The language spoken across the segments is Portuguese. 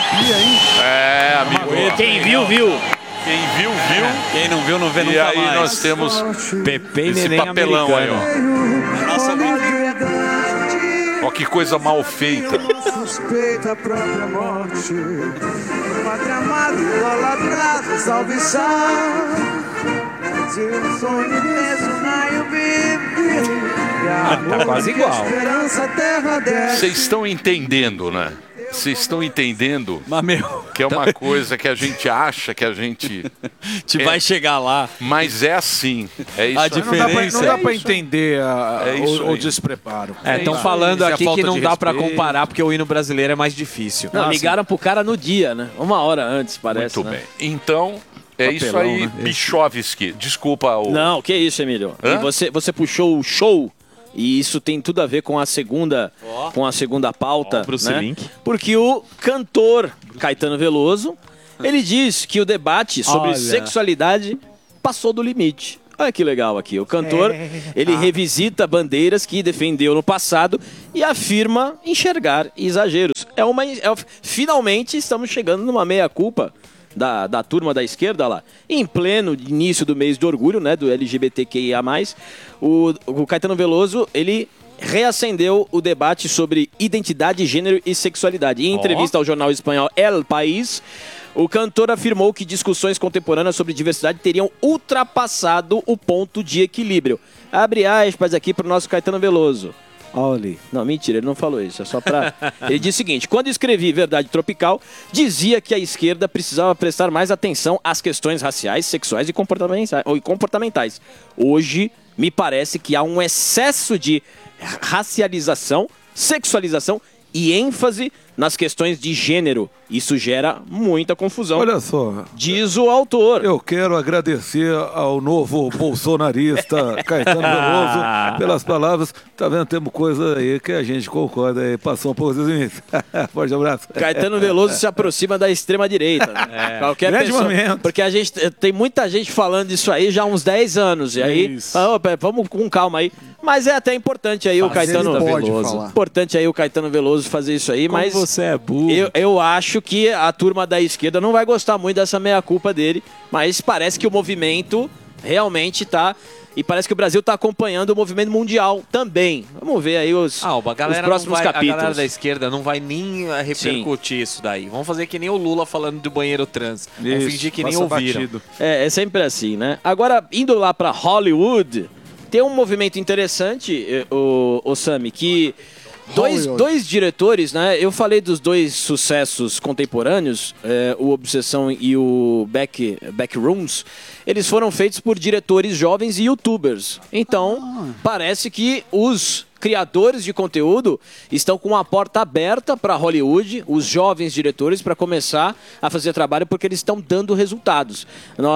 arrepia, hein? É, amigo. Quem viu, viu. Quem viu, viu. Quem não viu, não vê nunca mais. E aí nós temos Pepe e esse Neném papelão aí, americano. ó. Nossa, Ó que coisa mal feita. Suspeita a própria morte. Pátria amada, idolatrada, salve se um sonho imenso na eu vivo. Tá quase igual. Vocês estão entendendo, né? Vocês estão entendendo Mas, meu, que é uma coisa que a gente acha que a gente vai chegar lá. Mas é assim. É isso A aí. diferença Não dá pra entender o aí. despreparo. Estão falando Isso é aqui falta que não de dá pra respeito. comparar porque o hino brasileiro é mais difícil. Não, ligaram pro cara no dia, né? Uma hora antes, parece. Muito né? bem. Então, é Papelão, isso aí, né? Bichovski. Desculpa o... Não, que isso, Emílio. Hã? E você puxou o show. E isso tem tudo a ver com a segunda pauta, Ó, Bruce né? Link. Porque o cantor Caetano Veloso, ele diz que o debate sobre Olha. sexualidade passou do limite. Olha que legal aqui. O cantor, ele revisita bandeiras que defendeu no passado e afirma enxergar exageros. Finalmente estamos chegando numa meia-culpa da turma da esquerda lá, em pleno início do mês do orgulho, né, do LGBTQIA+, o Caetano Veloso, ele reacendeu o debate sobre identidade, gênero e sexualidade. Em entrevista ao jornal espanhol El País, o cantor afirmou que discussões contemporâneas sobre diversidade teriam ultrapassado o ponto de equilíbrio. Abre aspas aqui para o nosso Caetano Veloso. Olha, não, mentira, ele não falou isso, é só pra... Ele disse o seguinte: quando escrevi Verdade Tropical, dizia que a esquerda precisava prestar mais atenção às questões raciais, sexuais e comportamentais. Hoje, me parece que há um excesso de racialização, sexualização e ênfase nas questões de gênero. Isso gera muita confusão. Olha só. Diz o autor. Eu quero agradecer ao novo bolsonarista Caetano Veloso pelas palavras. Tá vendo? Temos coisa aí que a gente concorda aí. Passou um pouco dos limites. Forte abraço. Caetano Veloso se aproxima da extrema-direita. Né? Qualquer Grande pessoa, momento. porque a gente tem muita gente falando isso aí já há uns 10 anos. E aí, vamos com calma aí. Mas é até importante aí o Caetano Veloso. Importante aí o Caetano Veloso fazer isso aí, mas você é burro. Eu acho que a turma da esquerda não vai gostar muito dessa meia-culpa dele, mas parece que o movimento realmente tá... E parece que o Brasil está acompanhando o movimento mundial também. Vamos ver aí os próximos capítulos. A galera da esquerda não vai nem repercutir isso daí. Vamos fazer que nem o Lula falando do banheiro trans. Vamos fingir que nem ouviram. É sempre assim, né? Agora, indo lá para Hollywood, tem um movimento interessante, o Sami, que... Dois diretores, né? Eu falei dos dois sucessos contemporâneos, o Obsessão e o Backrooms. Eles foram feitos por diretores jovens e youtubers. Então, parece que os criadores de conteúdo estão com a porta aberta para Hollywood, os jovens diretores, para começar a fazer trabalho, porque eles estão dando resultados.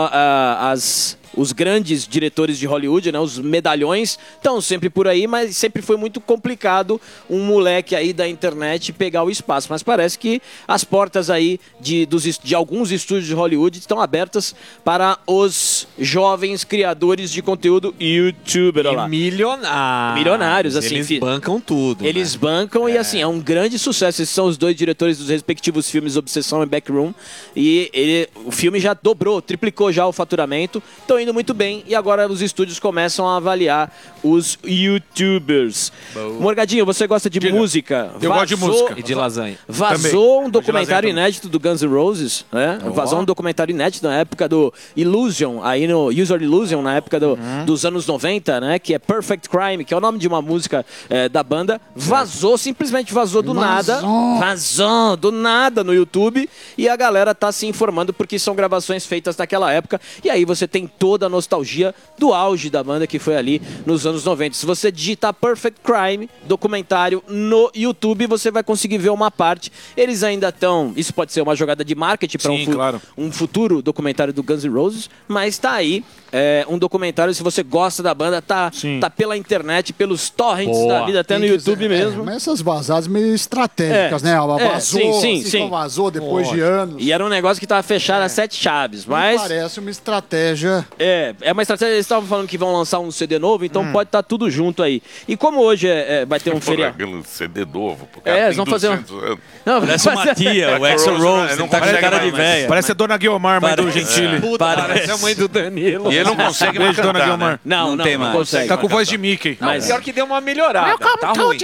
Os grandes diretores de Hollywood, né, os medalhões, estão sempre por aí, mas sempre foi muito complicado um moleque aí da internet pegar o espaço. Mas parece que as portas aí de alguns estúdios de Hollywood estão abertas para os jovens criadores de conteúdo youtuber. E milionários, assim. Eles bancam tudo. Eles bancam e, assim, é um grande sucesso. Esses são os dois diretores dos respectivos filmes Obsessão e Backroom. E o filme já triplicou já o faturamento. Estão indo muito bem. E agora os estúdios começam a avaliar os youtubers. Morgadinho, você gosta de música? Eu gosto de música. E de lasanha. Vazou um documentário inédito do Guns N' Roses, né? Vazou um documentário inédito na época do Illusion, aí no User Illusion, na época dos anos 90, né? Que é Perfect Crime, que é o nome de uma música da banda. Simplesmente vazou do nada. Vazou do nada no YouTube. E a galera tá se informando porque são gravações feitas naquela época. E aí você tem toda a nostalgia do auge da banda que foi ali nos anos 90. Se você digitar Perfect Crime, documentário no YouTube, você vai conseguir ver uma parte. Eles ainda estão... Isso pode ser uma jogada de marketing para um futuro documentário do Guns N' Roses, mas tá aí um documentário. Se você gosta da banda, tá pela internet, pelos torrents da vida, até no YouTube mesmo. Mas essas vazadas meio estratégicas, né? Vazou depois de anos. E era um negócio que tava fechado a 7 chaves, mas... Parece uma estratégia É uma estratégia, eles estavam falando que vão lançar um CD novo, então pode estar tudo junto aí. E como hoje vai ter um feriado... Aquele CD novo, porque eles vão fazer um... Não, parece uma tia, o Axl Rose, não tá com cara de velha. Parece a Dona Guiomar, mãe do Gentili. Parece a mãe do Danilo. E ele não consegue mais Dona cantar, Guiomar. né? Não tem mais. consegue. Tá com voz de Mickey. Mas pior que deu uma melhorada. Tá ruim.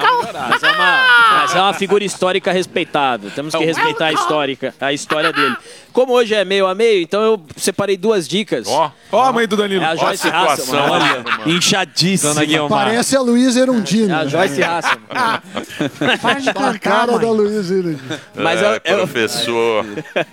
Mas é uma figura histórica respeitável. Temos que respeitar a história dele. Como hoje é meio a meio, então eu separei 2 dicas. Ó, Ó a mãe do Danilo. É a Joyce Hasselman. Olha, inchadíssima. Parece a Luísa Erundina. É a Joyce Hasselman. Para de A cantar, cara da mãe. Luísa Erundina. Mas professor.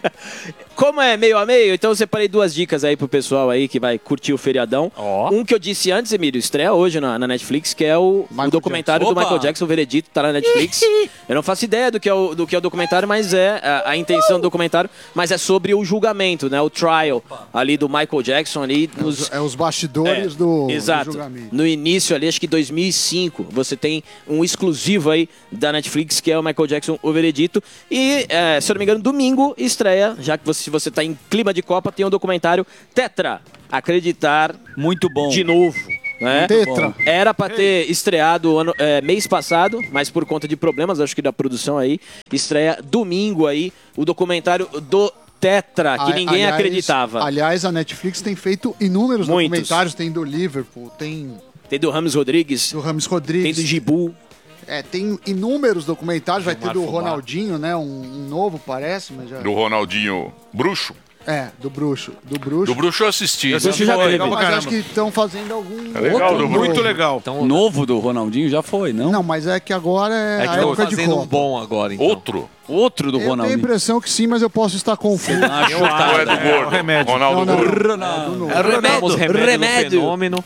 Como é meio a meio, então eu separei 2 dicas aí pro pessoal aí que vai curtir o feriadão. Um que eu disse antes, Emílio, estreia hoje na Netflix, que é o documentário do Michael Jackson, o Veredito, tá na Netflix. Eu não faço ideia do que é o documentário, mas é a intenção do documentário, mas é sobre o julgamento, né? O trial ali do Michael Jackson ali. Os bastidores do Exato. julgamento. No início ali, acho que 2005, você tem um exclusivo aí da Netflix, que é o Michael Jackson, o Veredito. E, se eu não me engano, domingo estreia, já que se você tá em clima de Copa, tem o documentário Tetra, Acreditar Muito bom. de Novo. Né? Tetra. Era pra ter estreado mês passado, mas por conta de problemas, acho que da produção aí, estreia domingo aí o documentário do Tetra, que ninguém acreditava. Aliás, a Netflix tem feito inúmeros documentários. Tem do Liverpool, tem do Rames Rodrigues, do Rames tem Rodrigues. do Gibu. Tem inúmeros documentários. Vai ter do Ronaldinho, né? Um novo, parece. Mas já... Do Ronaldinho Bruxo. Do Bruxo. Do Bruxo eu assisti. já teve. Mas acho que estão fazendo algum legal, outro Muito legal. Então, novo do Ronaldinho já foi, não? Não, mas é que agora é que a estão época de fazendo Copa. um bom agora, então. Outro do Eu tenho a Ronaldinho. impressão que sim, mas eu posso estar confuso. Ou é do gordo? remédio. Ronaldo Não, não. Gordo. Temos remédio no fenômeno.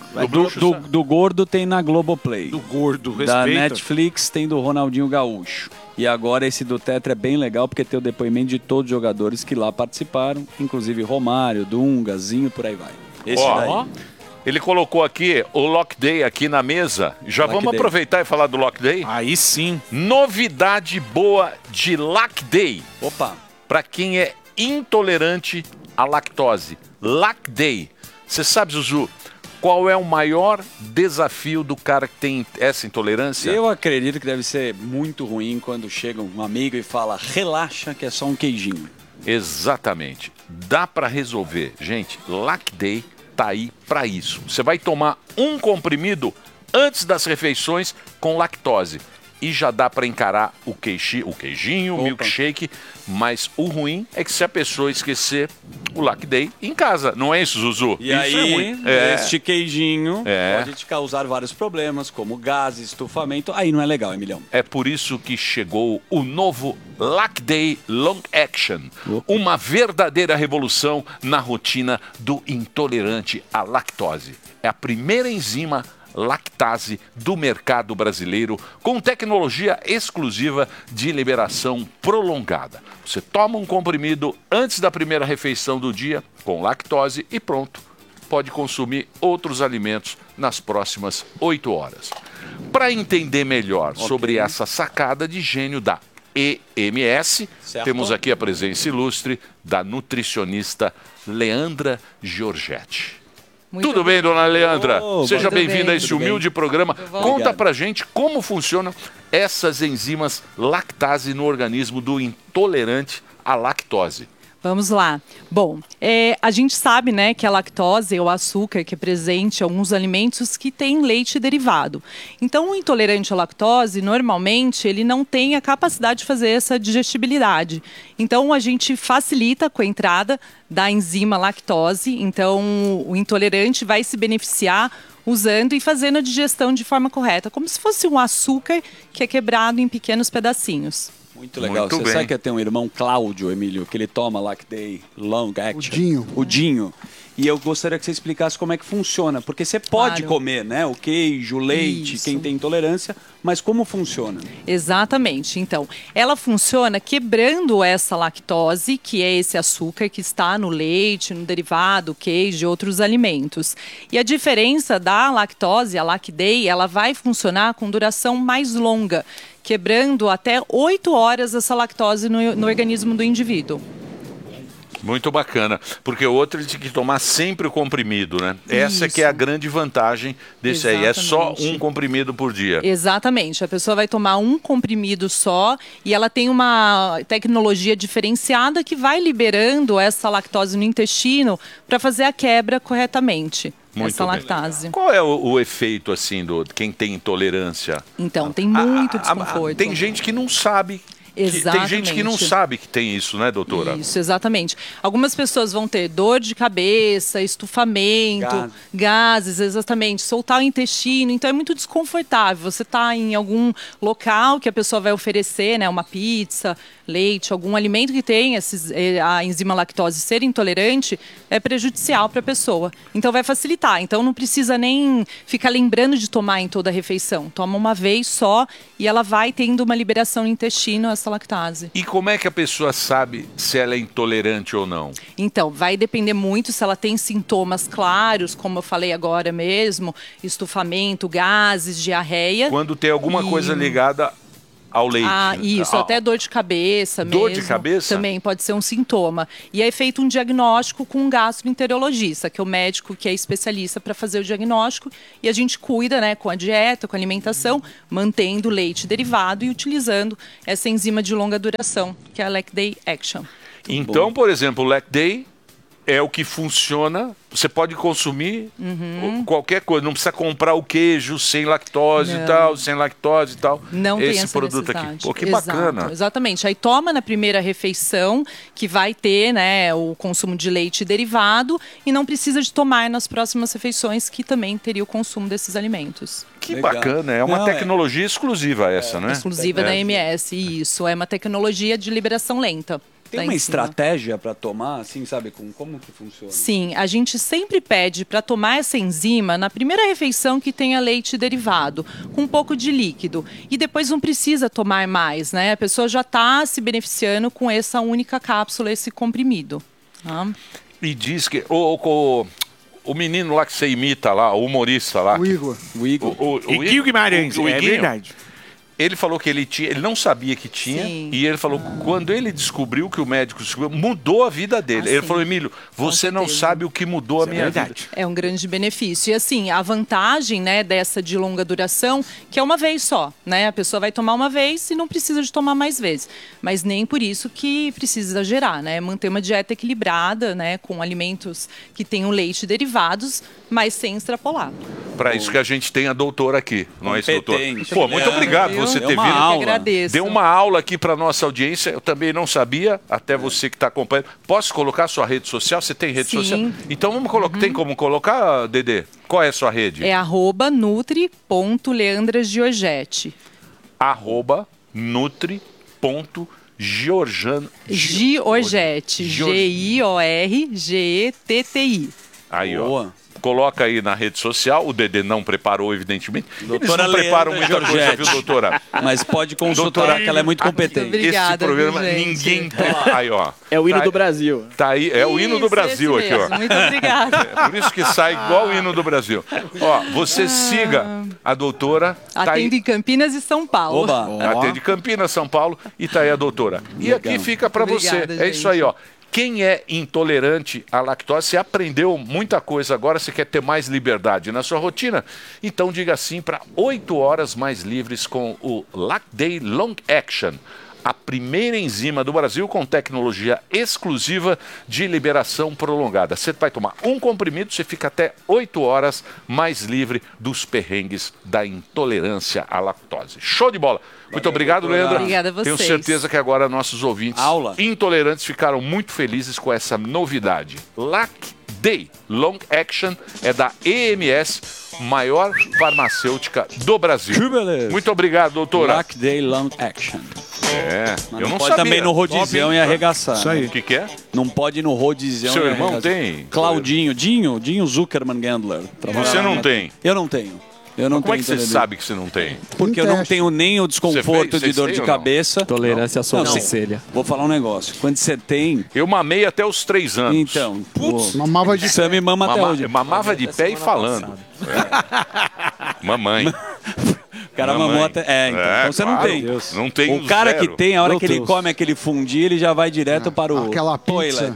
Do Gordo tem na Globoplay. Do gordo, Da respeita. Netflix tem do Ronaldinho Gaúcho. E agora esse do Tetra é bem legal porque tem o depoimento de todos os jogadores que lá participaram, inclusive Romário, Dunga, Zinho, por aí vai. Esse daí. Ele colocou aqui o Lock Day aqui na mesa. Já vamos aproveitar e falar do Lock Day? Aí sim. Novidade boa de Lock Day. Opa. Para quem é intolerante à lactose. Lock Day. Você sabe, Zuzu, qual é o maior desafio do cara que tem essa intolerância? Eu acredito que deve ser muito ruim quando chega um amigo e fala, relaxa que é só um queijinho. Exatamente. Dá para resolver. Gente, Lock Day tá aí para isso. Você vai tomar um comprimido antes das refeições com lactose. E já dá para encarar o queijinho, o milkshake. Mas o ruim é que se a pessoa esquecer o Lock Day em casa. Não é isso, Zuzu? E isso aí, é ruim. este queijinho pode te causar vários problemas, como gases, estufamento. Aí não é legal, Emilhão. É por isso que chegou o novo Lock Day Long Action. Uma verdadeira revolução na rotina do intolerante à lactose. É a primeira enzima lactase do mercado brasileiro com tecnologia exclusiva de liberação prolongada. Você toma um comprimido antes da primeira refeição do dia com lactose e pronto. Pode consumir outros alimentos nas próximas 8 horas. Para entender melhor sobre essa sacada de gênio da EMS, temos aqui a presença ilustre da nutricionista Leandra Giorgetti. Tudo bem, dona Leandra? Seja bem-vinda a esse humilde programa. Conta pra gente como funcionam essas enzimas lactase no organismo do intolerante à lactose. Vamos lá. Bom, a gente sabe, né, que a lactose é o açúcar que é presente em alguns alimentos que têm leite derivado. Então, o intolerante à lactose, normalmente, ele não tem a capacidade de fazer essa digestibilidade. Então, a gente facilita com a entrada da enzima lactose. Então, o intolerante vai se beneficiar usando e fazendo a digestão de forma correta, como se fosse um açúcar que é quebrado em pequenos pedacinhos. Muito legal. Muito Você bem. sabe que eu tenho um irmão, Cláudio, Emílio, que ele toma Lock Day Long Action. O Dinho. E eu gostaria que você explicasse como é que funciona. Porque você pode comer, né? O queijo, o leite, Isso. quem tem intolerância, mas como funciona? Exatamente. Então, ela funciona quebrando essa lactose, que é esse açúcar que está no leite, no derivado, queijo e outros alimentos. E a diferença da lactose, a Lock Day, ela vai funcionar com duração mais longa, quebrando até 8 horas essa lactose no organismo do indivíduo. Muito bacana, porque o outro ele tinha que tomar sempre o comprimido, né? Essa que é a grande vantagem desse aí, é só um comprimido por dia. Exatamente, a pessoa vai tomar um comprimido só e ela tem uma tecnologia diferenciada que vai liberando essa lactose no intestino para fazer a quebra corretamente. Muito essa bem. lactase. Qual é o efeito, assim, do quem tem intolerância? Então, tem muito desconforto. Tem gente que não sabe. Tem gente que não sabe que tem isso, né, doutora? Isso, exatamente. Algumas pessoas vão ter dor de cabeça, estufamento, gases, exatamente, soltar o intestino. Então é muito desconfortável. Você está em algum local que a pessoa vai oferecer, né, uma pizza, leite, algum alimento que tem a enzima lactose ser intolerante, é prejudicial para a pessoa. Então vai facilitar. Então não precisa nem ficar lembrando de tomar em toda a refeição. Toma uma vez só e ela vai tendo uma liberação no intestino, essa lactase. E como é que a pessoa sabe se ela é intolerante ou não? Então, vai depender muito se ela tem sintomas claros, como eu falei agora mesmo, estufamento, gases, diarreia. Quando tem alguma coisa ligada ao leite. Isso, até dor de cabeça mesmo. Dor de cabeça? Também pode ser um sintoma. E aí é feito um diagnóstico com um gastroenterologista, que é o médico que é especialista para fazer o diagnóstico. E a gente cuida, né, com a dieta, com a alimentação, mantendo o leite derivado e utilizando essa enzima de longa duração, que é a Lactase Action. Então, por exemplo, o Lactase é o que funciona. Você pode consumir qualquer coisa. Não precisa comprar o queijo sem lactose e tal, sem lactose e tal. Não tem esse essa produto necessidade. aqui. Pô, que Exato, bacana. Exatamente. Aí toma na primeira refeição, que vai ter, né, o consumo de leite derivado, e não precisa de tomar nas próximas refeições, que também teria o consumo desses alimentos. Que bacana. É uma tecnologia exclusiva essa, né? Exclusiva da MS, isso. É uma tecnologia de liberação lenta. Tem uma estratégia para tomar, assim, sabe? Como que funciona? Sim, a gente sempre pede para tomar essa enzima na primeira refeição que tenha leite derivado, com um pouco de líquido. E depois não precisa tomar mais, né? A pessoa já está se beneficiando com essa única cápsula, esse comprimido. E diz que o menino lá que você imita lá, o humorista lá. O Igor. O Iguinho Guimarães, o é Iguinho, verdade. Ele falou que ele não sabia que tinha. Sim. E ele falou que quando ele descobriu que o médico descobriu, mudou a vida dele. Ele falou, Emílio, você não sabe o que mudou a minha vida. É um grande benefício. E assim, a vantagem, né, dessa de longa duração, que é uma vez só, né? A pessoa vai tomar uma vez e não precisa de tomar mais vezes. Mas nem por isso que precisa exagerar, né? Manter uma dieta equilibrada, né, com alimentos que tenham leite derivados, mas sem extrapolar. Para isso que a gente tem a doutora aqui, não é isso, doutor? Competente. Pô, muito obrigado por você ter vindo. Agradeço. Deu uma aula aqui para nossa audiência, eu também não sabia, até você que está acompanhando. Posso colocar sua rede social? Você tem rede social? Então vamos colocar, tem como colocar, Dedê? Qual é a sua rede? É @nutri.leandrasgiorgetti. @nutri.giorgetti. Giorgetti. Aí, ó. Coloca aí na rede social. O Dedê não preparou, evidentemente. Doutora Eles não preparam Leandra muita coisa, Giorgetti. viu, doutora? Mas pode consultar, Doutora, que ela é muito competente. Obrigada, esse programa gente. ninguém aí, ó. É o hino Tá- do Brasil. Tá aí, é o hino do Brasil aqui, ó. Muito obrigada. É por isso que sai igual o hino do Brasil. Ó, você siga a doutora. Tá aí, Atendo em Campinas e São Paulo. Oba. atende Campinas, São Paulo, e tá aí a doutora. E aqui fica para você. Obrigada, É isso gente. aí, ó. Quem é intolerante à lactose, você aprendeu muita coisa agora, você quer ter mais liberdade na sua rotina? Então diga sim para 8 horas mais livres com o Lactase Long Action. A primeira enzima do Brasil com tecnologia exclusiva de liberação prolongada. Você vai tomar um comprimido, você fica até 8 horas mais livre dos perrengues da intolerância à lactose. Show de bola! Muito obrigado, Leandro. Obrigada a Tenho vocês. certeza que agora nossos ouvintes intolerantes ficaram muito felizes com essa novidade. Lactase Long Action é da EMS, maior farmacêutica do Brasil. Que beleza. Muito obrigado, doutora. Black Long Action. Eu não pode sabia. também no rodizão e arregaçar. Isso aí. O que é? Não pode ir no rodizão Seu e irmão arregaçar. tem? Claudinho, Dinho Zuckerman Gandler. Você não tem? Eu não tenho. Eu não Como é tenho que você intolerância. sabe que você não tem? Porque eu não tenho nem o desconforto Você fez? de dor Vocês de têm ou não? cabeça. Tolerância à sobrancelha. Vou falar um negócio. Quando você tem... Eu mamei até os 3 anos. Então, Mamava de Sam me mama até hoje. Mamava de pé e falando. Mamãe. O cara mamou até... então você não claro. tem. Não tem O cara zero. que tem, a hora Meu que ele Deus. come aquele fundi, ele já vai direto para o aquela pizza. toilet.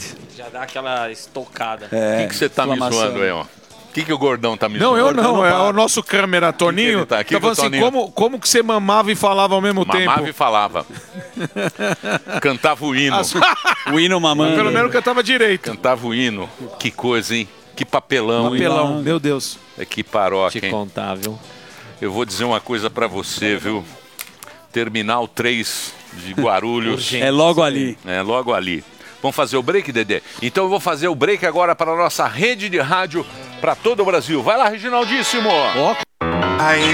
dar aquela estocada. O que você tá me inflamação. zoando aí, ó? O que o gordão tá me Não, zoando? eu não. É o nosso câmera, Toninho. ele tá aqui Tá com o falando assim, Toninho? como que você mamava e falava ao mesmo Mamava tempo? e falava. Cantava o hino. O hino mamando. Pelo menos cantava direito. Cantava o hino. Que coisa, hein? Que papelão, hein? Papelão, meu Deus. É que paróquia, Te hein? contar, viu? Eu vou dizer uma coisa pra você, viu? Terminal 3 de Guarulhos. É logo ali. É, logo ali. Vamos fazer o break, Dedê? Então eu vou fazer o break agora para a nossa rede de rádio para todo o Brasil. Vai lá, Reginaldíssimo!